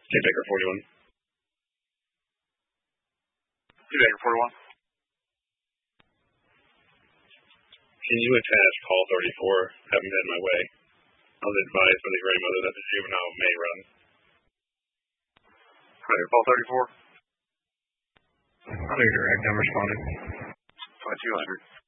Baker 41. Baker 41. Can you attach call 34? Haven't had my way. I was advised by the grandmother that the juvenile may run. Call 34. Clear direct, I'm responding. 2200.